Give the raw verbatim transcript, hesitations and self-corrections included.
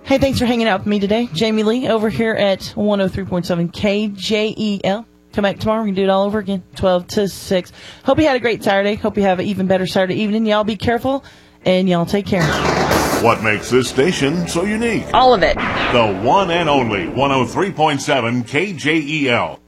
Hey, thanks for hanging out with me today. Jamie Lee over here at one oh three point seven K J E L. Come back tomorrow. We can do it all over again, twelve to six. Hope you had a great Saturday. Hope you have an even better Saturday evening. Y'all be careful, and y'all take care. What makes this station so unique? All of it. The one and only one oh three point seven K J E L.